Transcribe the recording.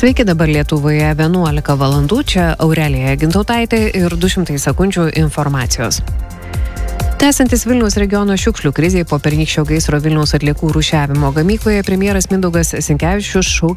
Sveiki, dabar Lietuvoje 11 valandų, čia Aurelija Gintautaitė ir 200 sekundžių informacijos. Tęsiantis Vilniaus regiono šiukšlių krizei po pernykščio gaisro Vilniaus atliekų rūšiavimo gamykloje, premjeras Mindaugas Sinkevičius